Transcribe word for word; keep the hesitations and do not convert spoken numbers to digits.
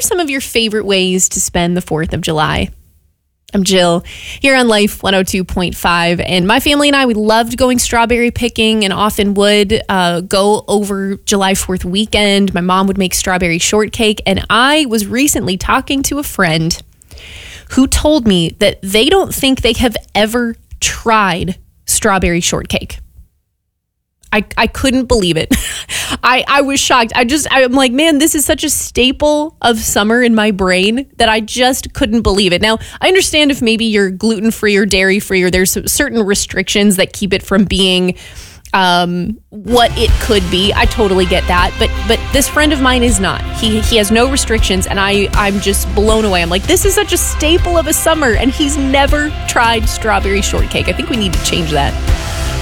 are some of your favorite ways to spend the fourth of July? I'm Jill here on Life one oh two point five, and my family and I, we loved going strawberry picking and often would uh, go over July fourth weekend. My mom would make strawberry shortcake, and I was recently talking to a friend who told me that they don't think they have ever tried strawberry shortcake. I, I couldn't believe it. I, I was shocked. I just, I'm like, man, this is such a staple of summer in my brain that I just couldn't believe it. Now, I understand if maybe you're gluten-free or dairy-free or there's certain restrictions that keep it from being um, what it could be. I totally get that. But but this friend of mine is not. He he has no restrictions, and I, I'm just blown away. I'm like, this is such a staple of a summer, and he's never tried strawberry shortcake. I think we need to change that.